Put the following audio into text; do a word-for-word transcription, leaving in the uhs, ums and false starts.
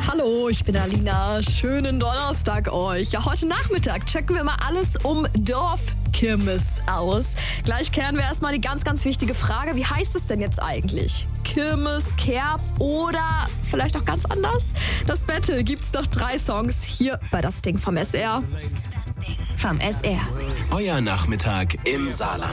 Hallo, ich bin Alina. Schönen Donnerstag euch. Ja, heute Nachmittag checken wir mal alles um Dorfkirmes aus. Gleich klären wir erstmal die ganz, ganz wichtige Frage. Wie heißt es denn jetzt eigentlich? Kirmes, Kerb oder vielleicht auch ganz anders? Das Battle gibt's noch drei Songs hier bei Das Ding vom S R. Vom S R. Euer Nachmittag im Saarland.